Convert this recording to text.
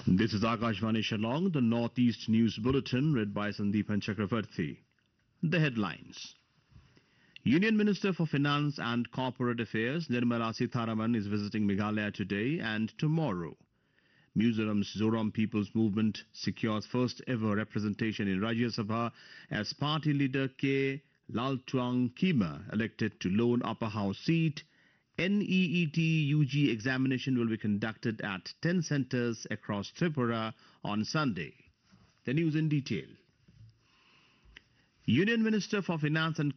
This is Akashvani Shillong, the Northeast News Bulletin, read by Sandeepan Chakravarthi. The headlines. Union Minister for Finance and Corporate Affairs Nirmala Sitharaman is visiting Meghalaya today and tomorrow. Mizoram's Zoram People's Movement secures first ever representation in Rajya Sabha as party leader K. Laltuang Kima elected to Lone Upper House seat. NEET UG examination will be conducted at 10 centres across Tripura on Sunday. The news in detail. Union Minister for Finance and